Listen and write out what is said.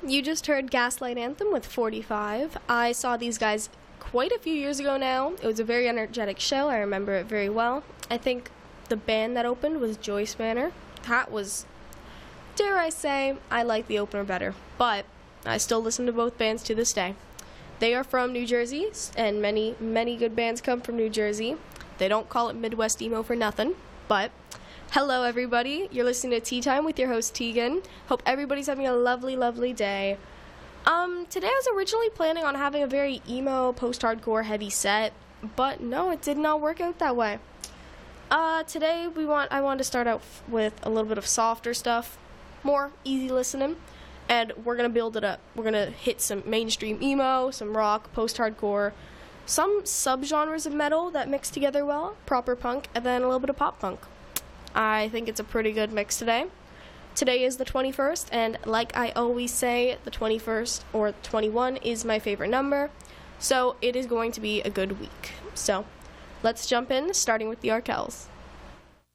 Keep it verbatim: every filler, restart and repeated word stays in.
You just heard Gaslight Anthem with forty-five. I saw these guys quite a few years ago now. It was a very energetic show. I remember it very well. I think the band that opened was Joyce Manor. That was, dare I say, I like the opener better. But I still listen to both bands to this day. They are from New Jersey, and many, many good bands come from New Jersey. They don't call it Midwest Emo for nothing, but hello everybody. You're listening to Tea Time with your host Tegan. Hope everybody's having a lovely, lovely day. Um, today I was originally planning on having a very emo, post-hardcore heavy set, but no, it did not work out that way. Uh, today we want, I wanted to start out f- with a little bit of softer stuff, more easy listening. And we're going to build it up. We're going to hit some mainstream emo, some rock, post-hardcore, some subgenres of metal that mix together well, proper punk, and then a little bit of pop punk. I think it's a pretty good mix today. Today is the twenty-first, and like I always say, the twenty-first or twenty-one is my favorite number, so it is going to be a good week. So let's jump in, starting with the Arkells.